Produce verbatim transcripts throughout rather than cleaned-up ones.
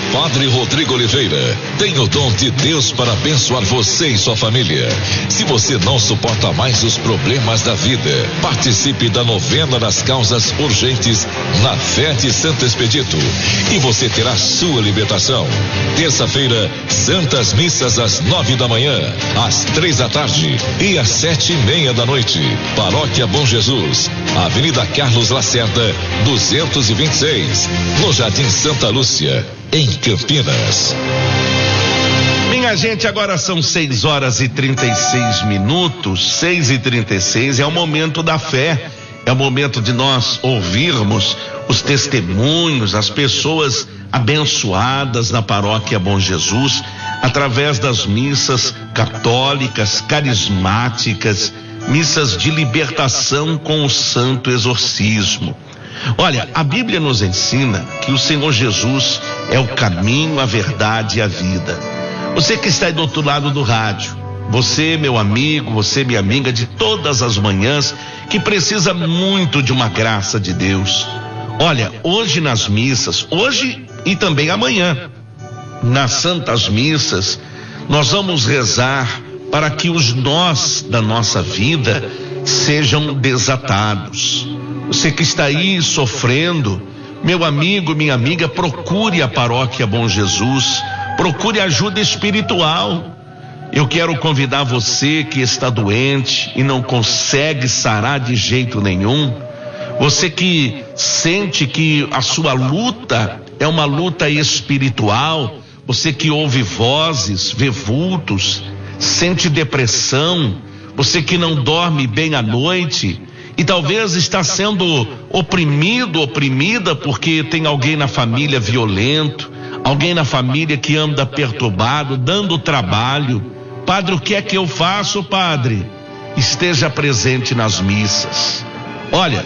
Padre Rodrigo Oliveira tem o dom de Deus para abençoar você e sua família. Se você não suporta mais os problemas da vida, participe da novena das causas urgentes na fé de Santo Expedito e você terá sua libertação. Terça-feira, Santas Missas às nove da manhã, às três da tarde e às sete e meia da noite. Paróquia Bom Jesus, Avenida Carlos Lacerda, duzentos e vinte e seis, no Jardim Santa Lúcia, em Campinas. Minha gente, agora são seis horas e trinta e seis minutos, seis e trinta e seis, é o momento da fé, é o momento de nós ouvirmos os testemunhos, as pessoas abençoadas na Paróquia Bom Jesus, através das missas católicas, carismáticas, missas de libertação com o santo exorcismo. Olha, a Bíblia nos ensina que o Senhor Jesus é o caminho, a verdade e a vida. Você que está aí do outro lado do rádio, você, meu amigo, você, minha amiga, de todas as manhãs, que precisa muito de uma graça de Deus. Olha, hoje nas missas, hoje e também amanhã, nas santas missas, nós vamos rezar para que os nós da nossa vida sejam desatados. Você que está aí sofrendo, meu amigo, minha amiga, procure a Paróquia Bom Jesus, procure ajuda espiritual. Eu quero convidar você que está doente e não consegue sarar de jeito nenhum, você que sente que a sua luta é uma luta espiritual, você que ouve vozes, vê vultos, sente depressão, você que não dorme bem à noite e talvez está sendo oprimido, oprimida porque tem alguém na família violento, alguém na família que anda perturbado, dando trabalho. Padre, o que é que eu faço, padre? Esteja presente nas missas. Olha,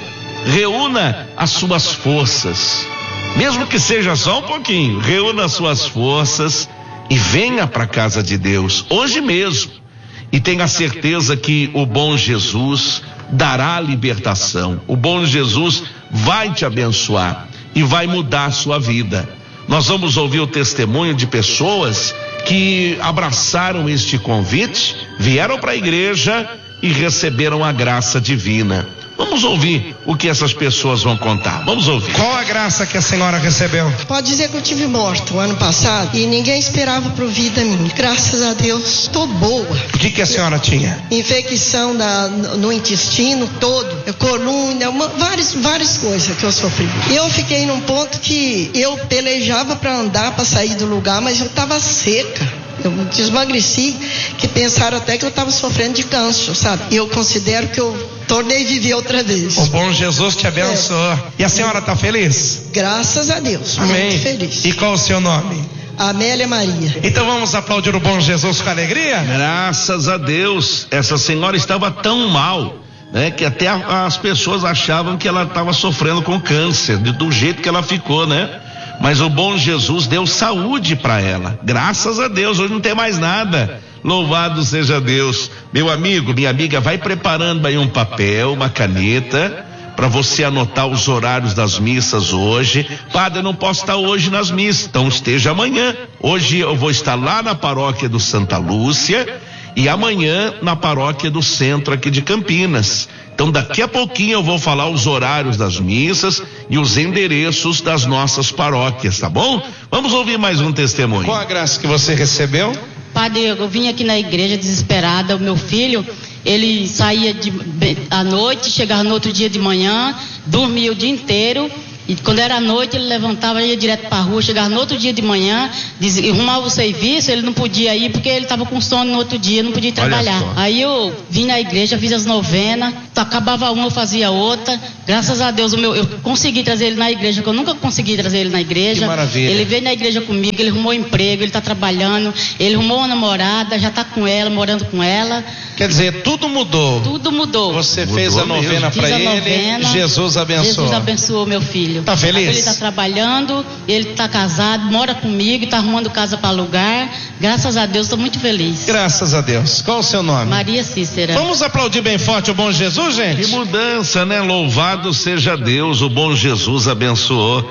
reúna as suas forças, mesmo que seja só um pouquinho, reúna as suas forças e venha para a casa de Deus, hoje mesmo. E tenha certeza que o bom Jesus dará libertação. O bom Jesus vai te abençoar e vai mudar a sua vida. Nós vamos ouvir o testemunho de pessoas que abraçaram este convite, vieram para a igreja e receberam a graça divina. Vamos ouvir o que essas pessoas vão contar. Vamos ouvir. Qual a graça que a senhora recebeu? Pode dizer que eu tive morto o ano passado e ninguém esperava por vida minha. Graças a Deus, estou boa. O que que a senhora tinha? Infecção da, no intestino todo, coluna, uma, várias, várias coisas que eu sofri. Eu fiquei num ponto que eu pelejava para andar, para sair do lugar, mas eu estava seca. Eu desemagreci, que pensaram até que eu estava sofrendo de câncer, sabe? E eu considero que eu tornei a viver outra vez. O bom Jesus te abençoou. É. E a senhora está feliz? Graças a Deus. Amém. Muito feliz. E qual o seu nome? Amélia Maria. Então vamos aplaudir o bom Jesus com alegria? Graças a Deus. Essa senhora estava tão mal, né, que até as pessoas achavam que ela estava sofrendo com câncer, do jeito que ela ficou, né? Mas o bom Jesus deu saúde para ela, graças a Deus. Hoje não tem mais nada, louvado seja Deus. Meu amigo, minha amiga, vai preparando aí um papel, uma caneta, para você anotar os horários das missas hoje. Padre, eu não posso estar hoje nas missas, então esteja amanhã. Hoje eu vou estar lá na paróquia do Santa Lúcia e amanhã na paróquia do centro aqui de Campinas. Então daqui a pouquinho eu vou falar os horários das missas e os endereços das nossas paróquias, tá bom? Vamos ouvir mais um testemunho. Qual a graça que você recebeu? Padre, eu vim aqui na igreja desesperada. O meu filho, ele saía de, à noite, chegava no outro dia de manhã, dormia o dia inteiro. E quando era noite, ele levantava, ia direto para a rua, chegava no outro dia de manhã, dizia, arrumava o serviço, ele não podia ir porque ele estava com sono no outro dia, não podia ir trabalhar. Aí eu vim na igreja, fiz as novenas, acabava uma, eu fazia outra. Graças a Deus, o meu, eu consegui trazer ele na igreja, que eu nunca consegui trazer ele na igreja. Que maravilha. Ele veio na igreja comigo, ele arrumou emprego, ele está trabalhando, ele arrumou uma namorada, já está com ela, morando com ela. Quer dizer, tudo mudou. Tudo mudou. Você Mudou fez a novena para ele, novena, Jesus abençoou. Jesus abençoou meu filho. Tá feliz? Ele está trabalhando, ele está casado, mora comigo, está arrumando casa para alugar. Graças a Deus, estou muito feliz. Graças a Deus. Qual o seu nome? Maria Cícera. Vamos aplaudir bem forte o bom Jesus, gente? Que mudança, né? Louvado seja Deus, o bom Jesus abençoou.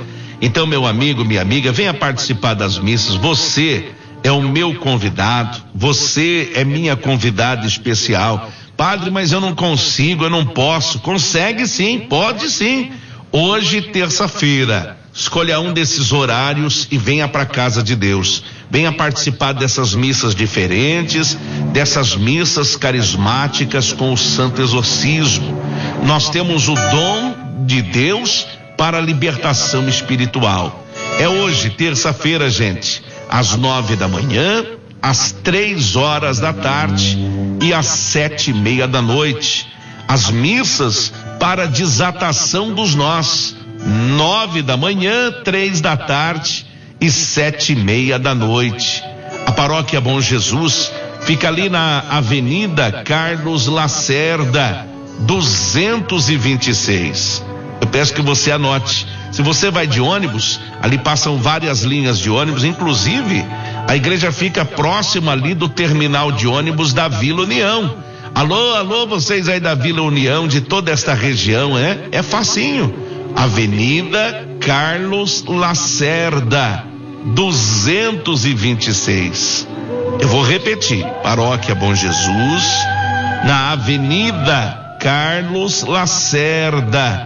Então, meu amigo, minha amiga, venha participar das missas. Você é o meu convidado, você é minha convidada especial. Padre, mas eu não consigo, eu não posso. Consegue sim, pode sim. Hoje, terça-feira, escolha um desses horários e venha para a casa de Deus. Venha participar dessas missas diferentes, dessas missas carismáticas com o Santo Exorcismo. Nós temos o dom de Deus para a libertação espiritual. É hoje, terça-feira, gente, às nove da manhã, às três horas da tarde e às sete e meia da noite. As missas para desatação dos nós, nove da manhã, três da tarde e sete e meia da noite. A paróquia Bom Jesus fica ali na Avenida Carlos Lacerda, duzentos e vinte e seis. Eu peço que você anote. Se você vai de ônibus, ali passam várias linhas de ônibus, inclusive a igreja fica próxima ali do terminal de ônibus da Vila União. Alô, alô, vocês aí da Vila União, de toda esta região, é? É facinho. Avenida Carlos Lacerda, duzentos e vinte e seis. Eu vou repetir. Paróquia Bom Jesus, na Avenida Carlos Lacerda,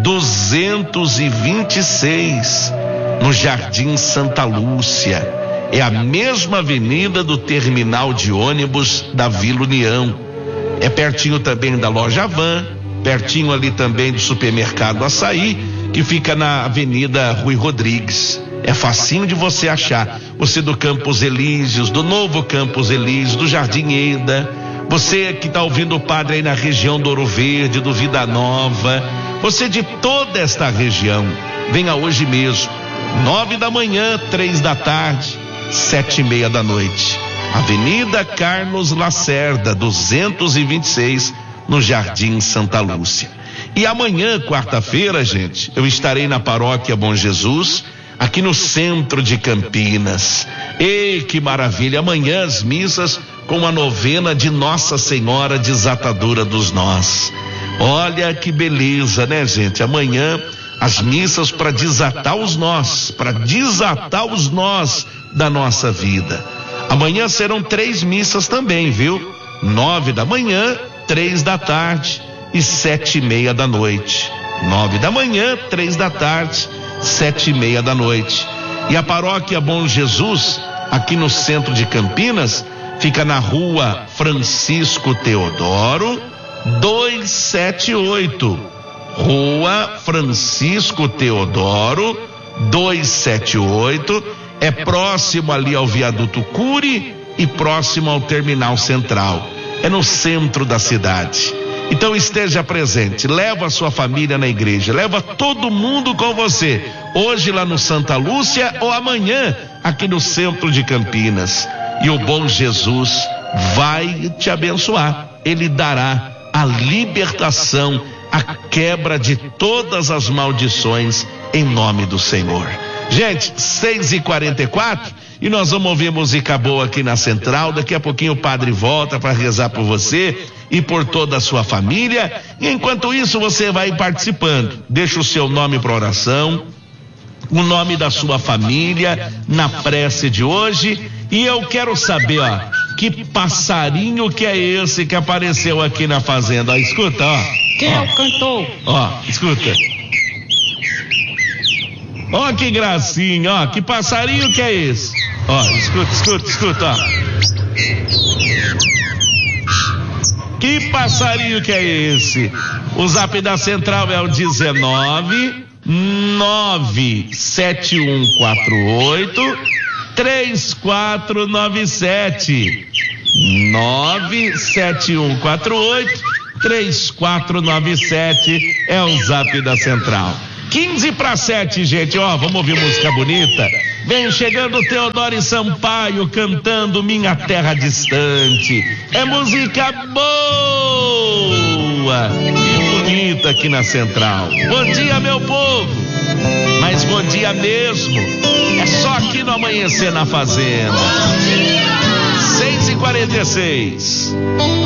duzentos e vinte e seis, no Jardim Santa Lúcia. É a mesma avenida do terminal de ônibus da Vila União. É pertinho também da loja Van, pertinho ali também do supermercado Açaí, que fica na Avenida Rui Rodrigues. É facinho de você achar. Você do Campos Elíseos, do novo Campos Elíseos, do Jardim Eda, você que está ouvindo o padre aí na região do Ouro Verde, do Vida Nova, você de toda esta região, venha hoje mesmo, nove da manhã, três da tarde, sete e meia da noite. Avenida Carlos Lacerda, duzentos e vinte e seis, no Jardim Santa Lúcia. E amanhã, quarta-feira, gente, eu estarei na Paróquia Bom Jesus, aqui no centro de Campinas. Ei, que maravilha! Amanhã as missas com a novena de Nossa Senhora Desatadora dos Nós. Olha que beleza, né, gente? Amanhã as missas para desatar os nós, para desatar os nós da nossa vida. Amanhã serão três missas também, viu? Nove da manhã, três da tarde e sete e meia da noite. Nove da manhã, três da tarde, sete e meia da noite. E a Paróquia Bom Jesus, aqui no centro de Campinas, fica na Rua Francisco Teodoro, duzentos e setenta e oito. Rua Francisco Teodoro, duzentos e setenta e oito. É próximo ali ao viaduto Cury e próximo ao terminal central. É no centro da cidade. Então esteja presente, leva a sua família na igreja, leva todo mundo com você, hoje lá no Santa Lúcia ou amanhã aqui no centro de Campinas. E o bom Jesus vai te abençoar. Ele dará a libertação, a quebra de todas as maldições em nome do Senhor. Gente, seis e quarenta e quatro, e nós vamos ouvir música boa aqui na Central. Daqui a pouquinho o padre volta para rezar por você e por toda a sua família. E enquanto isso você vai participando. Deixa o seu nome para oração, o nome da sua família na prece de hoje. E eu quero saber, ó, que passarinho que é esse que apareceu aqui na fazenda? Ó, escuta, ó. Quem é o cantor? Ó, escuta. Ó, que gracinha, ó, que passarinho que é esse? Ó, escuta, escuta, escuta, ó. Que passarinho que é esse? O zap da Central é o dezenove nove sete um quatro oito três quatro nove sete. nove sete um quatro oito três quatro nove sete é o zap da Central. quinze para sete, gente, ó, vamos ouvir música bonita. Vem chegando Teodoro e Sampaio cantando Minha Terra Distante. É música boa e bonita aqui na Central. Bom dia, meu povo, mas bom dia mesmo é só aqui no Amanhecer na Fazenda. seis e quarenta e seis.